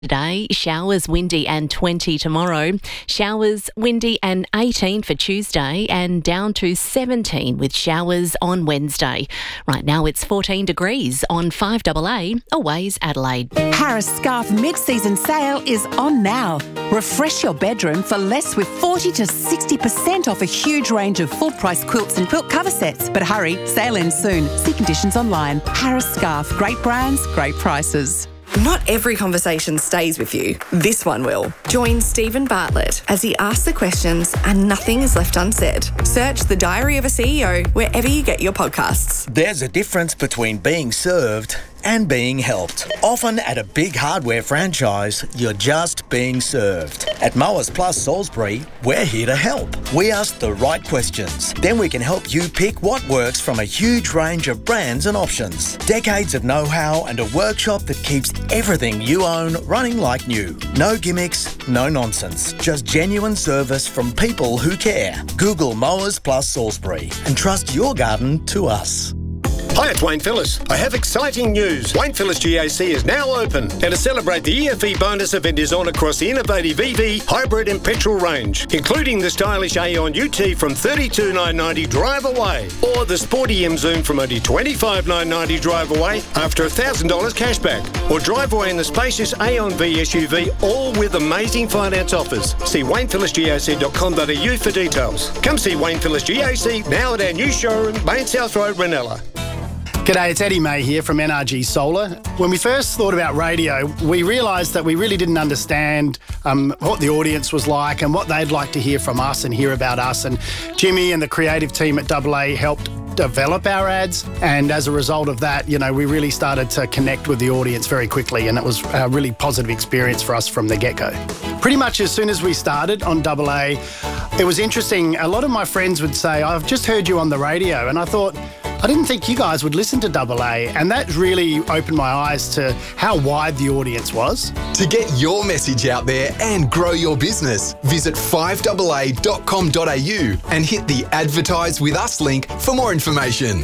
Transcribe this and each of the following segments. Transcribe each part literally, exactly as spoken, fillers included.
Today, showers, windy and twenty tomorrow. Showers, windy and eighteen for Tuesday and down to seventeen with showers on Wednesday. Right now it's fourteen degrees on five A A, Always Adelaide. Harris Scarf mid-season sale is on now. Refresh your bedroom for less with forty to sixty percent off a huge range of full-price quilts and quilt cover sets. But hurry, sale ends soon. See conditions online. Harris Scarf, great brands, great prices. Not every conversation stays with you. This one will. Join Stephen Bartlett as he asks the questions and nothing is left unsaid. Search The Diary of a C E O wherever you get your podcasts. There's a difference between being served and being helped. Often at a big hardware franchise, you're just being served. At Mowers Plus Salisbury, we're here to help. We ask the right questions. Then we can help you pick what works from a huge range of brands and options. Decades of know-how and a workshop that keeps everything you own running like new. No gimmicks, no nonsense. Just genuine service from people who care. Google Mowers Plus Salisbury and trust your garden to us. Hi, it's Wayne Phillips. I have exciting news. Wayne Phillips G A C is now open. And to celebrate, the E F E bonus event is on across the innovative E V, hybrid and petrol range, including the stylish Aeon U T from thirty-two thousand nine hundred ninety drive away, or the sporty M Zoom from only twenty-five thousand nine hundred ninety drive away after one thousand dollars cashback, or drive away in the spacious Aeon V S U V, all with amazing finance offers. See wayne phillips g a c dot com dot a u for details. Come see Wayne Phillips G A C now at our new showroom, Main South Road, Ranella. G'day, it's Eddie May here from N R G Solar. When we first thought about radio, we realised that we really didn't understand um, what the audience was like and what they'd like to hear from us and hear about us. And Jimmy and the creative team at Double A helped develop our ads, and as a result of that, you know, we really started to connect with the audience very quickly, and it was a really positive experience for us from the get-go. Pretty much as soon as we started on Double A, it was interesting. A lot of my friends would say, I've just heard you on the radio, and I thought, I didn't think you guys would listen to Double A, and that really opened my eyes to how wide the audience was. To get your message out there and grow your business, visit five A A dot com dot a u and hit the Advertise with Us link for more information.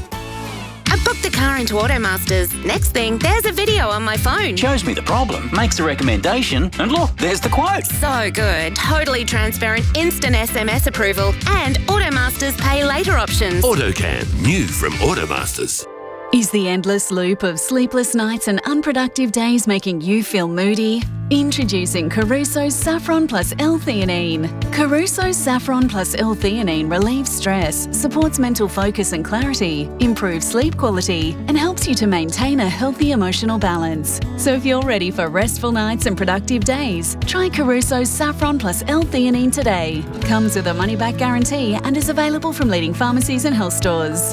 I booked the car into Automasters. Next thing, there's a video on my phone. Shows me the problem, makes a recommendation, and look, there's the quote. So good. Totally transparent, instant S M S approval, and Automasters pay later options. AutoCam, new from Automasters. Is the endless loop of sleepless nights and unproductive days making you feel moody? Introducing Caruso's Saffron Plus L-Theanine. Caruso's Saffron Plus L-Theanine relieves stress, supports mental focus and clarity, improves sleep quality, and helps you to maintain a healthy emotional balance. So if you're ready for restful nights and productive days, try Caruso's Saffron Plus L-Theanine today. Comes with a money-back guarantee and is available from leading pharmacies and health stores.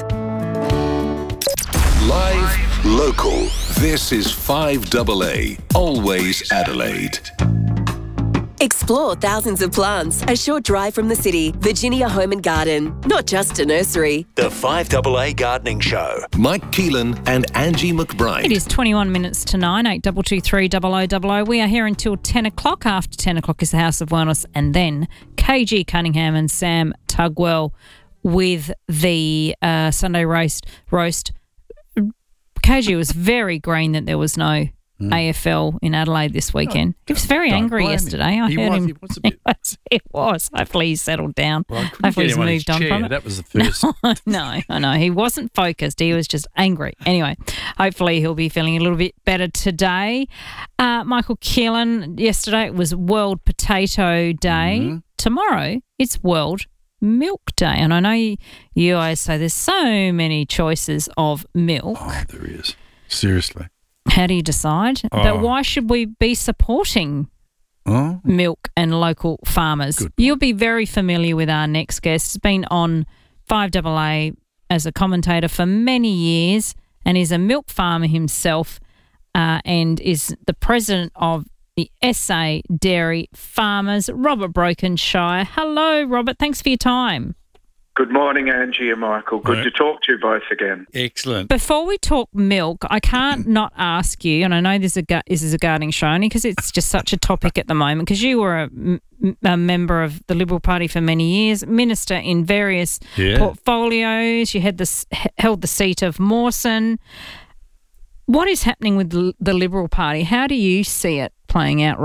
Live, local. This is five A A, Always Adelaide. Explore thousands of plants. A short drive from the city. Virginia Home and Garden. Not just a nursery. The five A A Gardening Show. Mike Keelan and Angie McBride. It is twenty-one minutes to nine, eight two two three, double oh double oh. We are here until ten o'clock. After ten o'clock is the House of Wellness, and then K G Cunningham and Sam Tugwell with the uh, Sunday roast. roast. K G was very green that there was no mm. A F L in Adelaide this weekend. He was very Don't angry yesterday. I he heard was, him. He was, a bit. He was, he was. Hopefully he's settled down. Well, Hopefully he's moved on chair. from it. That was the first. No, no, I know. He wasn't focused. He was just angry. Anyway, hopefully he'll be feeling a little bit better today. Uh, Michael Keelan, yesterday it was World Potato Day. Mm-hmm. Tomorrow it's World Milk Day, and I know you, you always say there's so many choices of milk. Oh, there is. Seriously. How do you decide? Oh. But why should we be supporting oh. milk and local farmers? Good. You'll be very familiar with our next guest. He's been on five A A as a commentator for many years and is a milk farmer himself uh, and is the president of the S A Dairy Farmers, Robert Brokenshire. Hello, Robert. Thanks for your time. Good morning, Angie and Michael. Good right. to talk to you both again. Excellent. Before we talk milk, I can't not ask you, and I know this is a, this is a gardening show only because it's just such a topic at the moment, because you were a, a member of the Liberal Party for many years, minister in various yeah. portfolios. You had the, held the seat of Mawson. What is happening with the Liberal Party? How do you see it playing out